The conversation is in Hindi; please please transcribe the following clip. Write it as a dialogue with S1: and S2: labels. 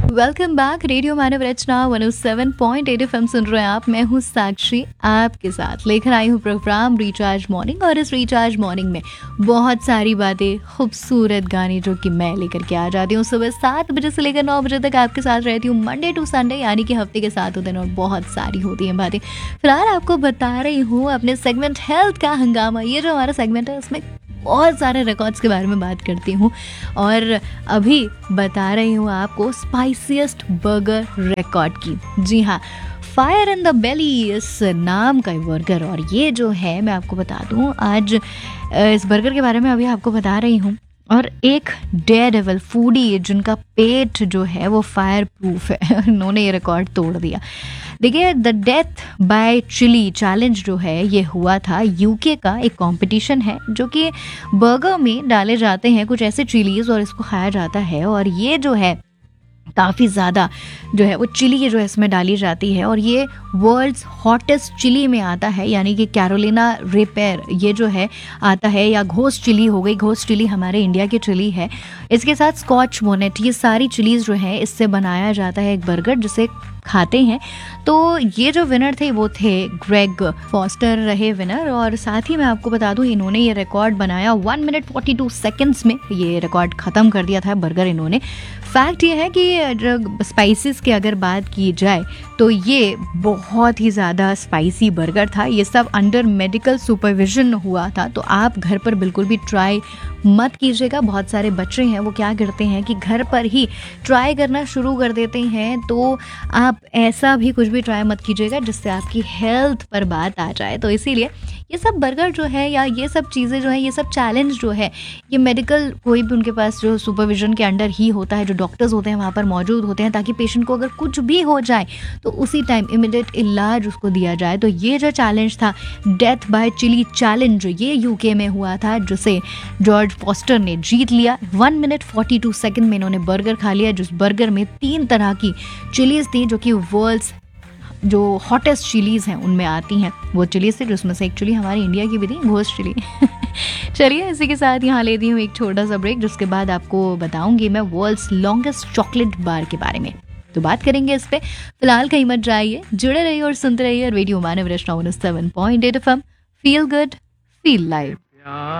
S1: Welcome back. रेडियो मानव रचना 107.8 एफएम सुन रहे हैं आप। मैं हूँ साक्षी, आपके साथ लेकर आई हूँ प्रोग्राम रिचार्ज मॉर्निंग। और इस रिचार्ज मॉर्निंग में बहुत सारी बातें, खूबसूरत गाने जो कि मैं लेकर के आ जाती हूँ सुबह 7 बजे से लेकर 9 बजे तक आपके साथ रहती हूँ, मंडे टू संडे, यानी कि हफ्ते के 7 दिन। और बहुत सारी होती हैं बातें। फिलहाल आपको बता रही हूँ अपने सेगमेंट हेल्थ का हंगामा। ये जो हमारा सेगमेंट है उसमें बहुत सारे रिकॉर्ड्स के बारे में बात करती हूँ। और अभी बता रही हूँ आपको स्पाइसीएस्ट बर्गर रिकॉर्ड की। जी हाँ, फायर इन द बेली इस नाम का बर्गर। और ये जो है, मैं आपको बता दूँ आज इस बर्गर के बारे में अभी आपको बता रही हूँ। और एक डेयरडेविल फूडी जिनका पेट जो है वो फायर प्रूफ है, उन्होंने ये रिकॉर्ड तोड़ दिया। देखिए, the death by chilli challenge जो है ये हुआ था यूके का एक कंपटीशन है, जो कि बर्गर में डाले जाते हैं कुछ ऐसे चिलीज और इसको खाया जाता है। और ये जो है काफ़ी ज़्यादा जो है वो चिली जो है इसमें डाली जाती है। और ये वर्ल्ड्स हॉटेस्ट चिली में आता है, यानी कि कैरोलिना रिपेयर ये जो है आता है। या घोस्ट चिली हो गई, घोस्ट चिली हमारे इंडिया की चिली है। इसके साथ स्कॉच बोनेट, ये सारी चिलीज जो है इससे बनाया जाता है एक बर्गर जिसे खाते हैं। तो ये जो विनर थे वो थे ग्रेग फॉस्टर रहे विनर। और साथ ही मैं आपको बता दूं, इन्होंने ये रिकॉर्ड बनाया 1 मिनट 42 सेकंड्स में। ये रिकॉर्ड ख़त्म कर दिया था बर्गर इन्होंने। फैक्ट ये है कि स्पाइसेस की अगर बात की जाए तो ये बहुत ही ज़्यादा स्पाइसी बर्गर था। ये सब अंडर मेडिकल सुपरविजन हुआ था, तो आप घर पर बिल्कुल भी ट्राई मत कीजिएगा। बहुत सारे बच्चे हैं वो क्या करते हैं कि घर पर ही ट्राई करना शुरू कर देते हैं, तो आप ऐसा भी कुछ भी ट्राई मत कीजिएगा जिससे आपकी हेल्थ पर बात आ जाए। तो इसीलिए ये सब बर्गर जो है या ये सब चीज़ें जो है, ये सब चैलेंज जो है, ये मेडिकल कोई भी उनके पास जो सुपरविजन के अंडर ही होता है, जो डॉक्टर्स होते हैं वहाँ पर मौजूद होते हैं, ताकि पेशेंट को अगर कुछ भी हो जाए तो उसी टाइम इमीडिएट इलाज उसको दिया जाए। तो ये जो चैलेंज था डेथ बाय चिली चैलेंज, ये यूके में हुआ था, जिसे जॉर्ज फॉस्टर ने जीत लिया। 1 मिनट 42 सेकंड में इन्होंने बर्गर खा लिया, जिस बर्गर में 3 तरह की चिलीज थी जो कि वर्ल्ड्स जो हॉटेस्ट चिलीज हैं उनमें आती हैं वो चिलीज थी, जिसमें से एक चिली हमारी इंडिया की भी थी, घोस्ट चिली। चलिए, इसी के साथ यहाँ लेती हूँ एक छोटा सा ब्रेक, जिसके बाद आपको बताऊंगी मैं वर्ल्ड्स लॉन्गेस्ट चॉकलेट बार के बारे में। तो बात करेंगे इस पे। फिलहाल कहीं मत जाइए, जुड़े रहिए और सुनते रहिए रेडियो मानव रचना 107.8 FM। Feel good, feel live.